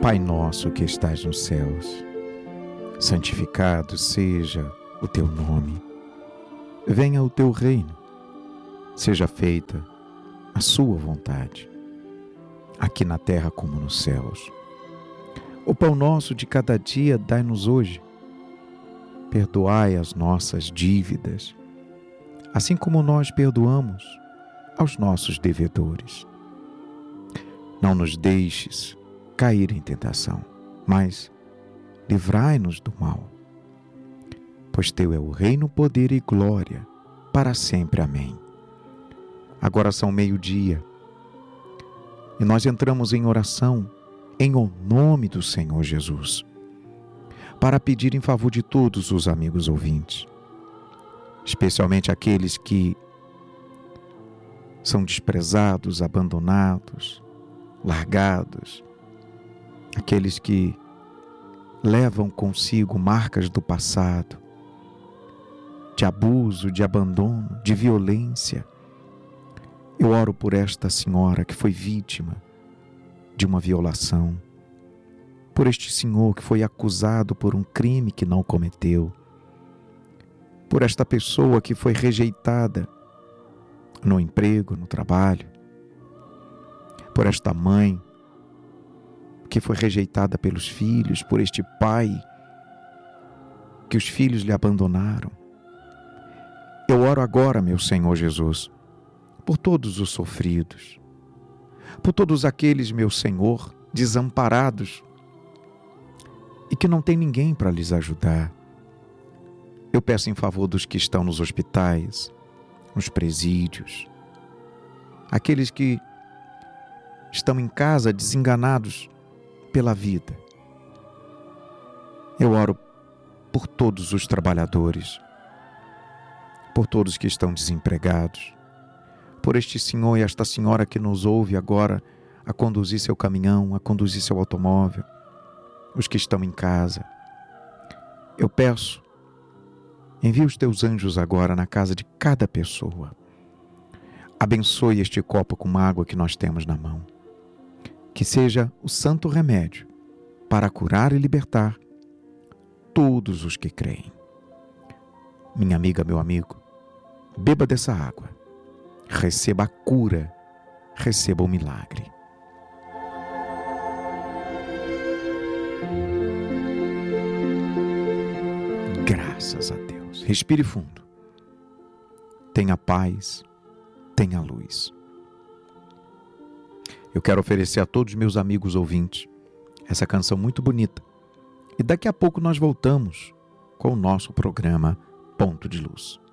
Pai nosso que estais nos céus, santificado seja o teu nome. Venha o teu reino, seja feita a sua vontade, aqui na terra como nos céus. O pão nosso de cada dia dai-nos hoje. Perdoai as nossas dívidas, assim como nós perdoamos aos nossos devedores. Não nos deixes cair em tentação, mas livrai-nos do mal. Pois teu é o reino, poder e glória, para sempre. Amém. Agora são 12:00 e nós entramos em oração em o nome do Senhor Jesus, para pedir em favor de todos os amigos ouvintes, especialmente aqueles que são desprezados, abandonados, largados, aqueles que levam consigo marcas do passado, de abuso, de abandono, de violência. Eu oro por esta senhora que foi vítima de uma violação, por este senhor que foi acusado por um crime que não cometeu, por esta pessoa que foi rejeitada no emprego, no trabalho, por esta mãe que foi rejeitada pelos filhos, por este pai que os filhos lhe abandonaram. Eu oro agora, meu Senhor Jesus, por todos os sofridos, por todos aqueles, meu Senhor, desamparados e que não tem ninguém para lhes ajudar. Eu peço em favor dos que estão nos hospitais, nos presídios, aqueles que estão em casa desenganados pela vida. Eu oro por todos os trabalhadores, por todos que estão desempregados, por este senhor e esta senhora que nos ouve agora a conduzir seu caminhão, a conduzir seu automóvel, os que estão em casa. Eu peço, envia os teus anjos agora na casa de cada pessoa. Abençoe este copo com água que nós temos na mão. Que seja o santo remédio para curar e libertar todos os que creem. Minha amiga, meu amigo, beba dessa água. Receba a cura, receba o milagre. Graças a Deus. Respire fundo. Tenha paz, tenha luz. Eu quero oferecer a todos os meus amigos ouvintes essa canção muito bonita. E daqui a pouco nós voltamos com o nosso programa Ponto de Luz.